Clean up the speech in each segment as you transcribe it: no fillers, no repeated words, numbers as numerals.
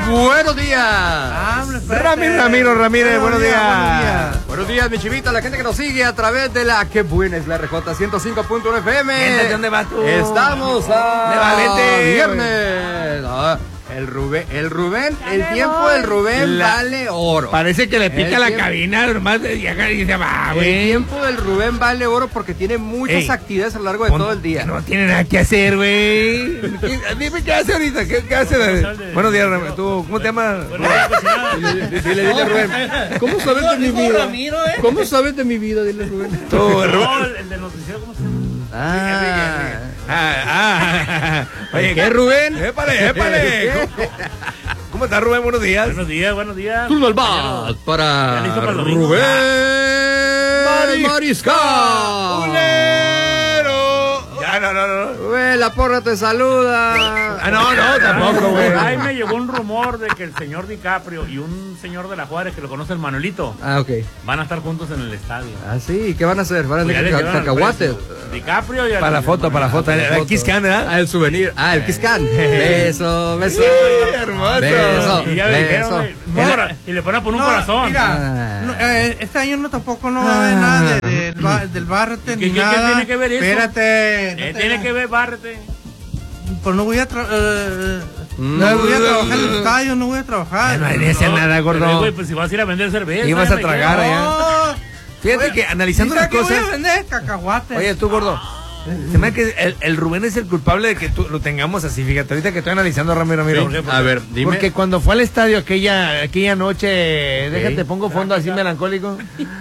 Buenos días. Ramiro Ramírez, buenos días. Buenos días, mi chivita, la gente que nos sigue a través de la que buena es la RJ 105.1 FM. ¿De dónde vas tú? Estamos a viernes. El Rubén, el tiempo del Rubén vale oro. Parece que le pica la cabina, nomás y dice, va, güey. El tiempo del Rubén vale oro porque tiene muchas actividades a lo largo de todo el día. No tiene nada que hacer, güey. Dime qué hace ahorita, qué hace. Buenos días, Rubén. ¿Cómo te llamas? Dile, Rubén. ¿Cómo sabes de mi vida? ¿Cómo sabes de mi vida? Dile, Rubén. Tú, el de nutrición, ¿cómo se llama? Oye, ¿qué, Rubén? ¡Épale! ¿Cómo estás, Rubén? Buenos días. Buenos días. Turno al bat para Rubén Mariscal. No. Güey, la porra te saluda. No, tampoco, güey. Ahí me llegó un rumor de que el señor DiCaprio y un señor de la Juárez que lo conoce, el Manuelito, ok, van a estar juntos en el estadio. Ah, sí, ¿qué van a hacer? ¿Van a hacer cacahuates? DiCaprio y para la foto. El Kiss Can, ¿verdad? El souvenir. El Kiss Can. Beso. Hermoso. Beso. Y ya me dijeron, y le ponen por un corazón. Mira, este año tampoco no va a haber nada del Bárrete ni nada. ¿Qué tiene que ver eso? Espérate. Tiene que ver Bárrete. Pues no voy a trabajar en el estadio, no voy a trabajar. No hay que hacer nada, gordo. Güey, pues si vas a ir a vender cerveza. Ibas a tragar allá. Fíjate que analizando las cosas. Voy a vender cacahuates. Oye, tú, gordo. Se me da que el Rubén es el culpable de que lo tengamos así. Fíjate, ahorita que estoy analizando, Ramiro. Sí, a ver, dime. Porque cuando fue al estadio aquella noche, déjate, pongo fondo así melancólico.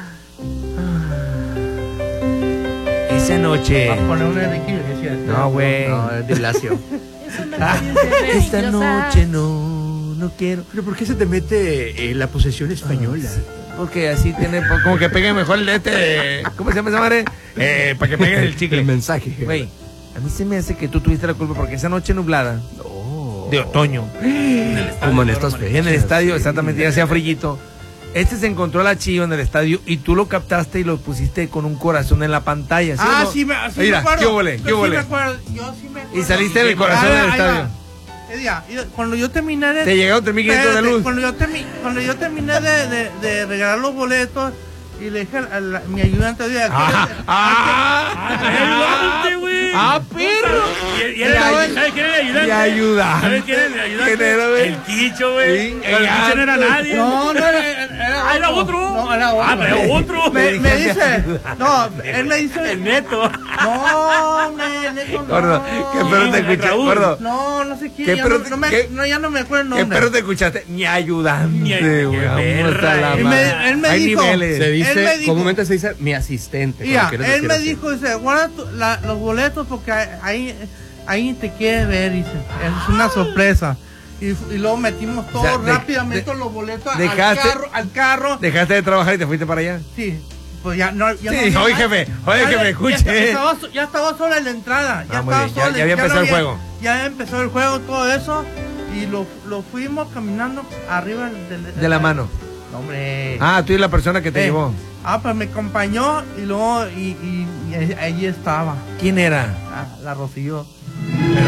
Esa noche. Vas a poner una Enrique. No, güey. No, es de Blasio. Esta noche no quiero. ¿Pero por qué se te mete la posesión española? Porque así tiene, como que pegue mejor el ¿cómo se llama esa madre? Para que pegue el chicle. El mensaje. Güey, a mí se me hace que tú tuviste la culpa porque esa noche nublada de otoño, como en estas fechas, en el estadio, exactamente, ya hacía frillito. Se encontró a la Chío en el estadio y tú lo captaste y lo pusiste con un corazón en la pantalla. ¿Sí o no? Sí me Mira, acuerdo. ¿qué huele? Sí me acuerdo. Yo sí me acuerdo. Y saliste del corazón del estadio. Cuando yo terminé de... Te llegaron 3,500 de luz. Cuando yo terminé de regalar los boletos y le dije a mi ayudante de aquí... ¡Ayudante, güey! ¡Perro! ¿Sabes quién era el ayudante? Y ayuda. ¿Sabes quién era el ayudante? ¿Quién era, güey? El Quicho, güey. Sí, El Quicho no era nadie. No era otro. No, era otro. Pero otro. Me dice... No, él me dice... El Neto. No, Neto no. Gordo, ¿qué perro te escuchaste? Gordo. No sé quién. ¿Qué perro ya no me acuerdo el nombre. ¿Qué perro te escuchaste? Ni ayudante, güey. Él me dijo... Se dice, comúnmente se dice mi asistente. Él me dijo, dice, guarda los boletos porque ahí te quiere ver, dice. Es una sorpresa. Y luego metimos todo rápidamente los boletos al carro. ¿Dejaste de trabajar y te fuiste para allá? Sí. Pues ya no. Oye, jefe, escuche. Ya estaba sola en la entrada. Ya había empezado el juego. Ya empezó el juego, todo eso. Y lo fuimos caminando arriba de la mano. Hombre. Tú y la persona que te llevó. Pues me acompañó y luego y allí estaba. ¿Quién era? La Rocío. Pero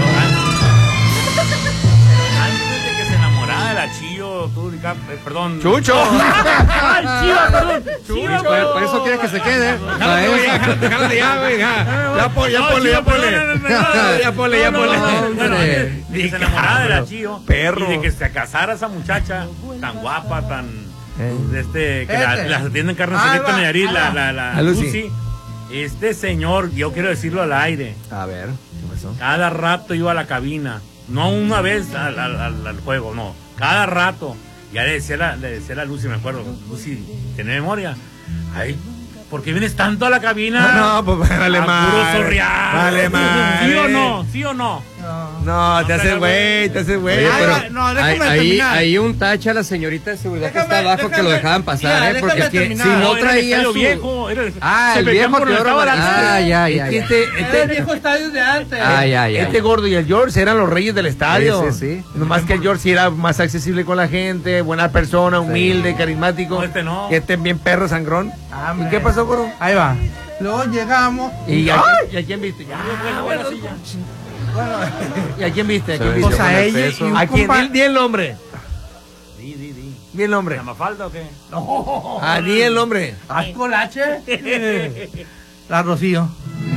antes de que se enamorara de la Chío, tú, perdón. ¡Chucho! ¡Ay, Chiva, perdón! Chiva, por eso quiere que se quede. Déjate ya, güey. Ya ponle. Que se enamorara de la Chío. Perro. Y de que se casara esa muchacha tan guapa, tan... que las atiende en carne selecta en Nayarit, la Lucy. Este señor, yo quiero decirlo al aire. A ver, ¿qué pasó? Cada rato iba a la cabina. No una vez al juego, no. Cada rato. Ya le decía a Lucy, me acuerdo. Lucy, ¿tiene memoria? Ay, ¿por qué vienes tanto a la cabina? No, pues vale más. Puro sorrear. Vale más. ¿Sí o no? No, te haces güey. Oye, pero ahí un tacha a la señorita de seguridad que está abajo que lo dejaban pasar, porque si no traía su... viejo. El viejo que ahora... Era el viejo estadio de antes. Este gordo y el George eran los reyes del estadio. Sí. Nomás que el George sí era más accesible con la gente, buena persona, humilde, carismático. No. Que este bien perro sangrón. ¿Y qué pasó, gordo? Ahí va. Luego llegamos. ¿Y a quién viste? ¿Y a quién viste? Pues a ella. ¿A quién? Di el nombre. Ni el nombre. ¿La Mafalda o qué? No. Ni el nombre. ¿Haz colache? La Rocío.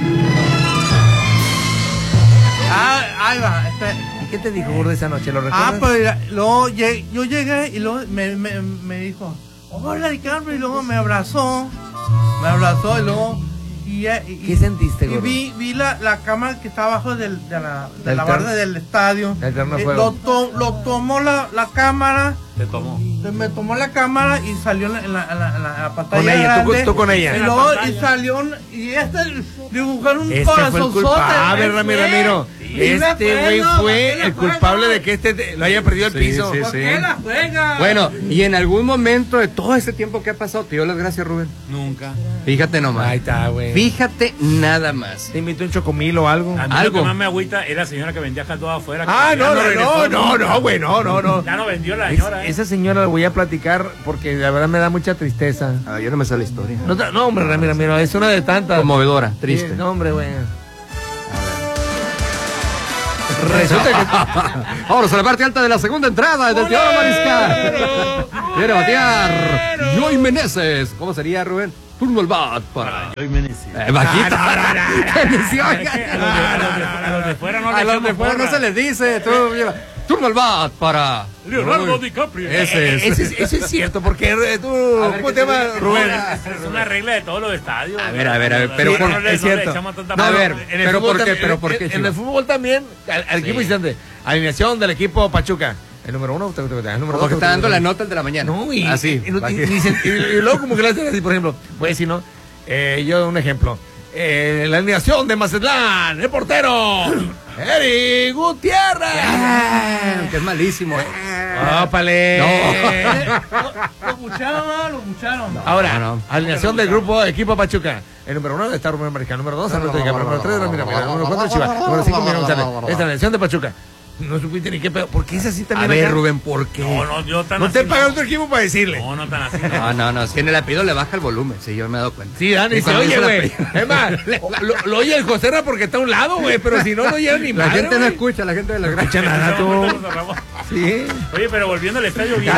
Ahí va. ¿Y qué te dijo gordo esa noche? ¿Lo recuerdas? Pues luego yo llegué y luego me dijo, hola DiCaprio, y luego me abrazó y luego... ¿Qué sentiste, gordo? Y vi la cámara que está abajo de la barra del estadio. Lo tomó la cámara. Te tomó. Me tomó la cámara y salió en la pantalla con ella, grande. tú con ella. Y salió y dibujaron un corazón. Fue el culpable, Ramiro. Este güey fue el culpable de que lo haya perdido el piso. ¿Por qué la juega? Bueno, y en algún momento de todo ese tiempo que ha pasado, te dio las gracias, Rubén. Nunca. Fíjate nomás. Ahí está, güey. Fíjate nada más. Te invitó un chocomil o algo. A mí lo que más me agüita es la señora que vendía hot dog afuera. No, güey, no. Ya no vendió la señora. Esa señora la voy a platicar porque la verdad me da mucha tristeza. Yo no me sé la historia. No, hombre, Ramiro, es una de tantas. Conmovedora, triste. No, hombre, güey. Resulta que... Vámonos a la parte alta de la segunda entrada del Teodoro Mariscal. Quiere batear Joey Meneses. ¿Cómo sería, Rubén? Turno al bat para Joey Meneses. Bajita. A los de fuera no a los de fuera no se les dice. Turno al bat para Leonardo DiCaprio. Eso es cierto, porque tú, ¿cómo te llamas, Rubén? Es una regla de todos los estadios. A ver, pero es cierto. A ver, pero ¿por qué? En el fútbol también, al equipo visitante, alineación del equipo Pachuca. El número 1, el número 2. Porque está dando la nota el de la mañana. No, y así. Y luego como que lo hacen así, por ejemplo, voy a decir, ¿no? Yo un ejemplo. La alineación de Mazatlán, el portero, Eric Gutiérrez. Que es malísimo. ¡Ópale! Lo bucharon. Ahora, alineación del grupo equipo Pachuca. El número 1 está Rubén Mariscal, número 2 Alberto DiCaprio, número 3 Ramiro, número 4 Chivas, número 5 Miguel González. Esta es la alineación de Pachuca. No supiste ni qué pedo. ¿Por qué es así también? A ver, Rubén, ¿por qué? Yo tan no así. te pagan otro equipo para decirle. No, tan así. No. Si en el apellido le baja el volumen. Sí, yo me he dado cuenta. Sí, Dani, se oye, güey. Es más, lo oye el Joserra porque está a un lado, güey. Pero si no, no oye ni madre. La gente no wey. Escucha, la gente de la no escucha nada, tú. Sí. Oye, pero volviendo al estadio bien.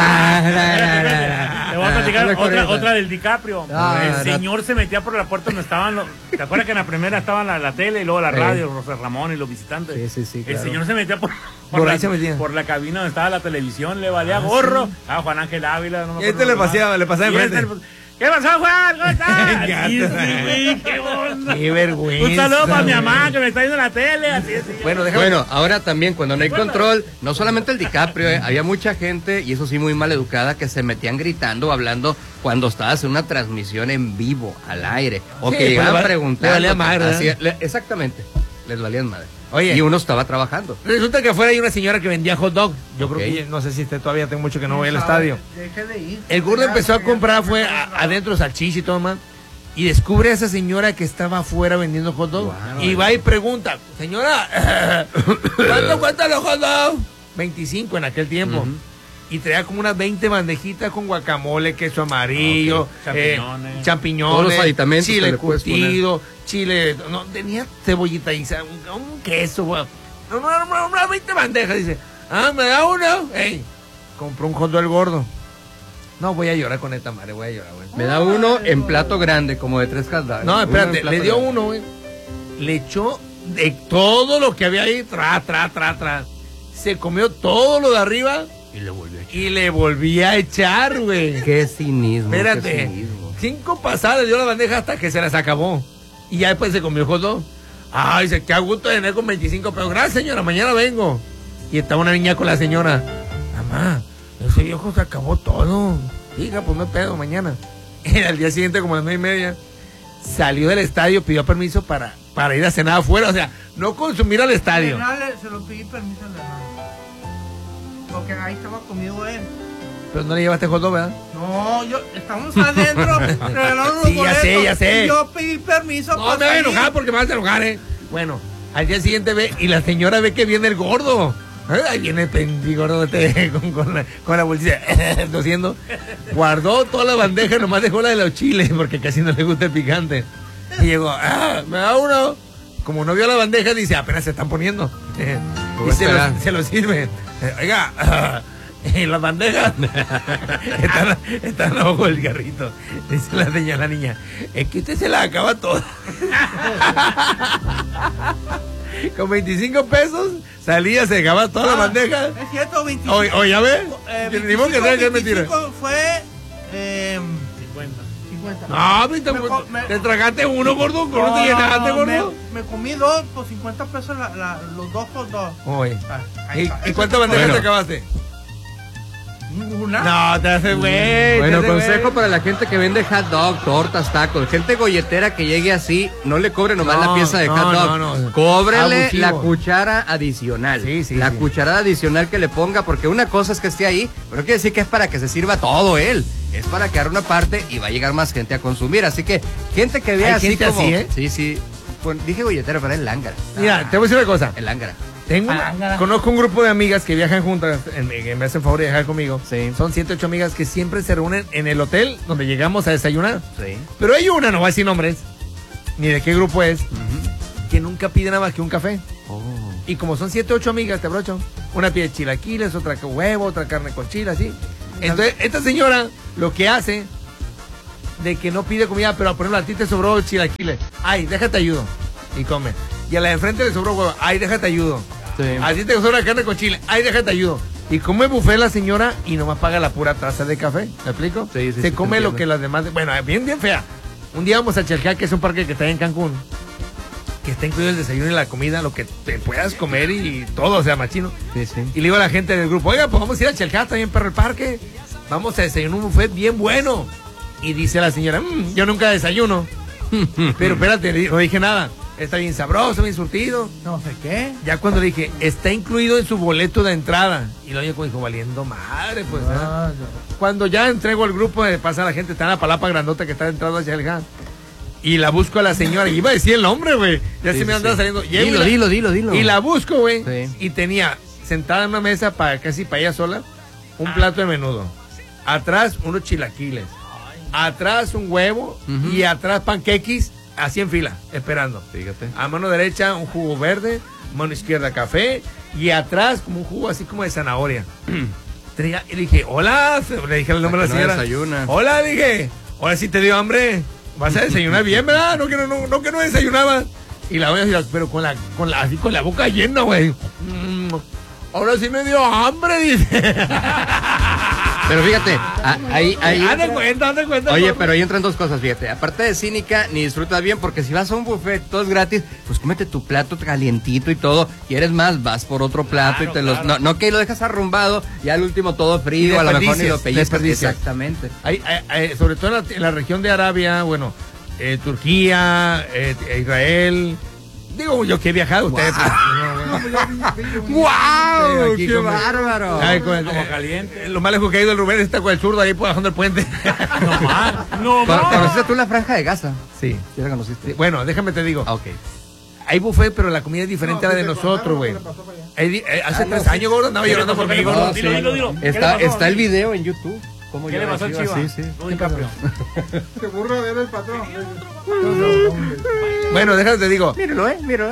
Le voy a platicar otra del DiCaprio. El señor se metía por la puerta donde estaban los. ¿Te acuerdas que en la primera estaban la tele y luego la radio, José Ramón y los visitantes? Sí. El señor se metía por la cabina donde estaba la televisión, le valía gorro. Ah, Juan Ángel Ávila, no me acuerdo. Le pasaba enfrente. ¿Qué pasó, Juan? ¿Cómo estás? Qué onda. Qué vergüenza. Un saludo para mi mamá que me está viendo en la tele. Así. Bueno, ahora también cuando no hay control, no solamente el DiCaprio, había mucha gente, y eso sí muy mal educada, que se metían gritando, hablando cuando estabas en una transmisión en vivo, al aire. O que llegaban a preguntar. Le valía madre. Exactamente, les valían madre. Oye, y uno estaba trabajando. Resulta que afuera hay una señora que vendía hot dog. Yo creo que, no sé si todavía tengo mucho que no voy al estadio. Deje de ir. El gordo empezó a comprar, fue adentro salchicha y todo más. Y descubre a esa señora que estaba afuera vendiendo hot dog. Wow, y va y pregunta, señora, ¿cuánto cuestan los hot dogs? 25 en aquel tiempo. Y traía como unas 20 bandejitas con guacamole, queso amarillo, champiñones, todos los aditamentos, chile curtido, chile, no, tenía cebollita y un queso, güey. No, 20 bandejas, dice, me da uno. Ey, compró un hot dog el gordo. No, voy a llorar con esta madre, voy a llorar, güey. Me da uno en plato grande, como de 3 caldas. No, espérate, le dio uno, güey. Le echó de todo lo que había ahí, se comió todo lo de arriba. Y le volví a echar, güey. Qué cinismo. Espérate. 5 pasadas le dio la bandeja hasta que se las acabó. Y ya después se comió el hot dog. Ay, dice, qué a gusto de tener con 25 pesos. Gracias, señora, mañana vengo. Y estaba una niña con la señora. Mamá, ese viejo se acabó todo. Diga, pues no pedo, mañana. Y al día siguiente, como a las 9:30, salió del estadio, pidió permiso para ir a cenar afuera. O sea, no consumir al estadio. Se lo pedí permiso al hermano. Porque ahí estaba conmigo él. Pero no le llevaste hot dog, ¿verdad? No, estamos adentro. Sí, ya sé. Y yo pedí permiso. No, me voy a enojar porque me vas a enojar, Bueno, al día siguiente ve y la señora ve que viene el gordo. Ahí viene el gordo con la bolsita tosiendo. Guardó toda la bandeja, nomás dejó la de los chiles porque casi no le gusta el picante. Y llegó, me da uno. Como no vio la bandeja, dice, apenas se están poniendo. Y se lo sirve. Oiga, En las bandejas están abajo del carrito. Dice la niña, es que usted se la acaba toda. Con 25 pesos salía, se acababa toda la bandeja. Es cierto, 25. Oye, ya ves. Ni modo que sea que es mentira. Fue 50. No, te tragaste uno, gordo. No te llenaste, gordo. Me comí dos por 50 pesos, los dos por dos. Oye. ¿Y cuántas bandejas te acabaste? Una. No, te hace güey. Bueno, consejo para la gente que vende hot dog, tortas, tacos, gente golletera que llegue así, no le cobre nomás la pieza de hot dog. No. Cóbrele abusivo. La cuchara adicional. Sí, la cucharada adicional que le ponga, porque una cosa es que esté ahí, pero quiere decir que es para que se sirva todo él. Es para quedar una parte y va a llegar más gente a consumir. Así que, gente que vea así como. Así, ¿eh? Sí. Pues, dije golletera, pero es lángara. Mira, te voy a decir una cosa. El lángara. Conozco un grupo de amigas que viajan juntas, me hacen favor de viajar conmigo. Sí. Son 7, 8 amigas que siempre se reúnen en el hotel donde llegamos a desayunar. Sí. Pero hay una, no voy a decir nombres, ni de qué grupo es, que nunca pide nada más que un café. Oh. Y como son 7, 8 amigas, te abrocho. Una pide chilaquiles, otra huevo, otra carne con chile, así. Entonces, esta señora lo que hace de que no pide comida, pero por ejemplo a ti te sobró chilaquiles. Ay, déjate ayudo. Y come. Y a la de enfrente le sobró huevo. Ay, déjate ayudo. Sí. Así te sobra carne con chile. Ay, déjate ayudo. Y come buffet la señora y nomás paga la pura taza de café. ¿Me explico? Sí, se come lo que las demás. Bueno, bien fea. Un día vamos a Chalcá, que es un parque que está en Cancún, que está incluido el desayuno y la comida, lo que te puedas comer y todo, o sea, machino. Sí. Y le digo a la gente del grupo, oiga, pues vamos a ir a Chalcá también, perro, el parque. Vamos a desayunar un buffet bien bueno. Y dice la señora, yo nunca desayuno. Pero espérate, no dije nada. Está bien sabroso, bien surtido. No sé qué. Ya cuando le dije, está incluido en su boleto de entrada. Y lo oye como dijo, valiendo madre, pues. No. Cuando ya entrego al grupo, pasa la gente, está en la palapa grandota que está entrando hacia el gas. Y la busco a la señora. Y iba a decir el nombre, güey. Ya se me andaba saliendo. Dilo. Y la busco, güey. Sí. Y tenía sentada en una mesa casi para ella sola, un plato de menudo. Atrás, unos chilaquiles. Atrás, un huevo. Y atrás, panqueques. Así en fila, esperando. Fíjate. A mano derecha un jugo verde, mano izquierda café y atrás como un jugo así como de zanahoria. Y le dije, hola, le dije el nombre de la señora. Desayuna. Hola, dije, ahora sí te dio hambre. Vas a desayunar bien, ¿verdad? No que no desayunabas. Y la voy a decir, pero con la boca llena, güey. Ahora sí me dio hambre, dice. Pero fíjate, ahí. Date cuenta. Oye, pero ahí entran dos cosas, fíjate. Aparte de cínica, ni disfrutas bien, porque si vas a un buffet, todo es gratis, pues cómete tu plato calientito y todo. Quieres más, vas por otro plato claro, y te los. No que lo dejas arrumbado y al último todo frío, a lo mejor ni lo pellizcas. Exactamente. Sobre todo en la región de Arabia, bueno, Turquía, Israel. Digo yo que he viajado, ustedes. ¡Guau! ¡Qué bárbaro! Como caliente. Lo más lejos que ha ido el Rubén está con el zurdo ahí por bajando el puente. No más. ¿Conociste tú la Franja de Gaza? Sí. ¿Ya la conociste? Bueno, déjame te digo. Ok. Hay buffet, pero la comida es diferente a la de nosotros, güey. Hace 3 años, gordo, andaba llorando por mí, gordo. Dilo. Está el video en YouTube. ¿Qué le pasó al Chiva? Sí. Se burla de ver el patrón. Bueno, déjame te digo. Míralo.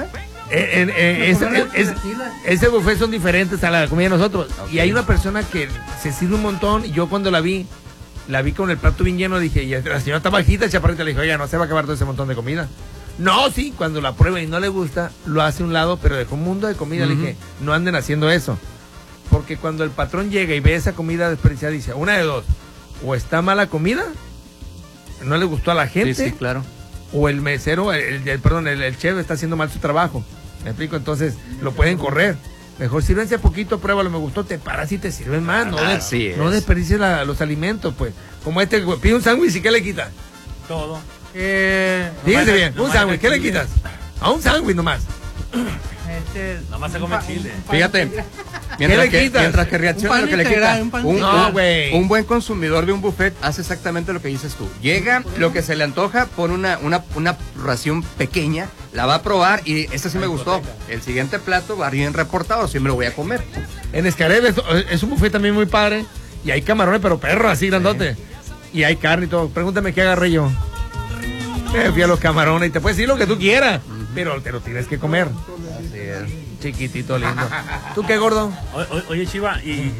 Ese buffet son diferentes a la comida de nosotros. Okay. Y hay una persona que se sirve un montón. Y yo cuando la vi con el plato bien lleno, dije, y la señora está bajita, chaparrita, le dije, oiga, no se va a acabar todo ese montón de comida. No, sí, cuando la prueba y no le gusta, lo hace a un lado, pero dejó un mundo de comida. Le dije, no anden haciendo eso. Porque cuando el patrón llega y ve esa comida desperdiciada, dice, una de dos, o está mala comida, no le gustó a la gente. Sí, claro. O el mesero, el chef está haciendo mal su trabajo. ¿Me explico? Entonces lo pueden correr. Mejor sírvense poquito, pruébalo, me gustó, te paras y te sirven más. No desperdicies los alimentos, pues. Como pide un sándwich y ¿qué le quitas? Todo. Fíjense bien, un sándwich, ¿qué le quitas? A un sándwich nomás. Nada más se come chile. Fíjate, mientras que reacciona lo que le quita. Un buen consumidor de un buffet hace exactamente lo que dices tú. Llega, lo que se le antoja, pone una ración pequeña, la va a probar y esta sí me gustó. El siguiente plato va bien reportado, sí me lo voy a comer. En Escareb es un buffet también muy padre y hay camarones, pero perros así grandote. Y hay carne y todo. Pregúntame qué agarré yo. Fui a los camarones y te puedes decir lo que tú quieras, pero te lo tienes que comer. Así es. Chiquitito, lindo. ¿Tú qué, gordo? Oye, Chiva, y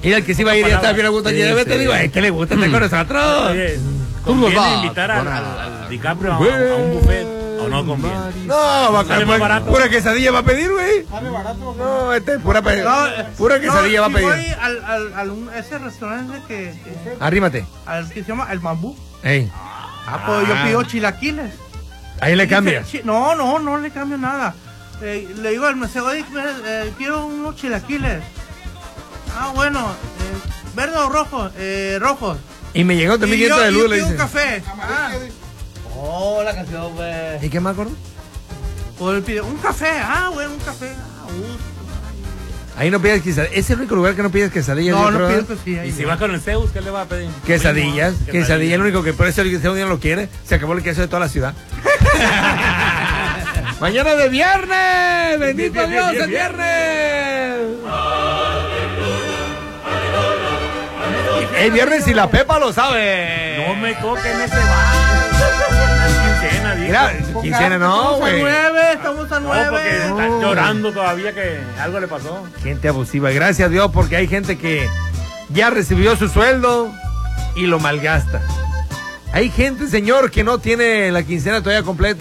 Y el que sí va a ir ya está bien a gusto. Sí, Vete, sí. digo, ¿qué le gusta estar con nosotros? Oye, Tú nos ¿conviene vas, invitar al para- DiCaprio a un buffet o no conviene? No, va a Sale más barato. pura quesadilla va a pedir, güey. Sale barato. No, pura No, quesadilla va a si pedir. voy ese restaurante que Arrímate. al que se llama El Bambú. Ey. Pues yo pido chilaquiles. Ahí le cambias. No le cambio nada. Le digo al mesero, oye, quiero unos chilaquiles. Bueno, verde o rojo, rojos. Y me llegó también Y yo de luz, le pido un dice. café. La canción, pues. ¿Y qué más, gordo? Pues pide un café, bueno, un café. Ahí no pides quesadillas. Es el único lugar que no pides quesadillas. No, yo no creo, pido ¿eh? quesadillas. Y si va con el Zeus, ¿qué le va a pedir? Quesadillas. Lo mismo, Quesadilla es lo único que por eso el Zeus ya no lo quiere. Se acabó el queso de toda la ciudad. Mañana de viernes. Bendito Dios, el viernes. El viernes y la Pepa lo sabe. No me toquen ese bar. Quincena, dijo. Mira, quincena no, güey. Estamos a No, 9. porque están llorando todavía que algo le pasó. Gente abusiva. Gracias a Dios porque hay gente que ya recibió su sueldo y lo malgasta. Hay gente, señor, que no tiene la quincena todavía completa.